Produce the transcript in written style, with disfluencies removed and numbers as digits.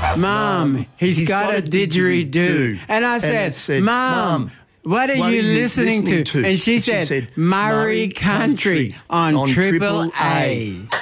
Mum, he's got a didgeridoo. And I said, Mum, what are you listening to? And she said, Murray Country on Triple A.